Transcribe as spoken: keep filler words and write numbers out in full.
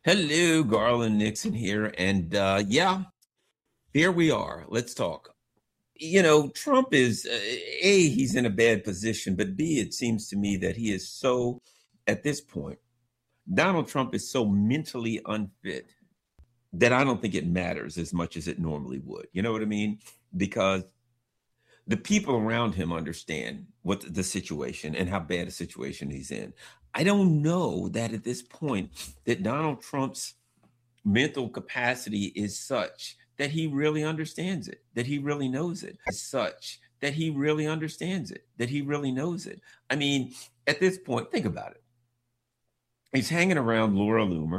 Hello, Garland Nixon here. And uh, yeah, here we are. Let's talk. You know, Trump is, uh, A, he's in a bad position, but B, it seems to me that he is so, at this point, Donald Trump is so mentally unfit that I don't think it matters as much as it normally would. You know what I mean? Because the people around him understand what the situation and how bad a situation he's in. I don't know that at this point that Donald Trump's mental capacity is such that he really understands it, that he really knows it, is such that he really understands it, that he really knows it. I mean, at this point, think about it. He's hanging around Laura Loomer.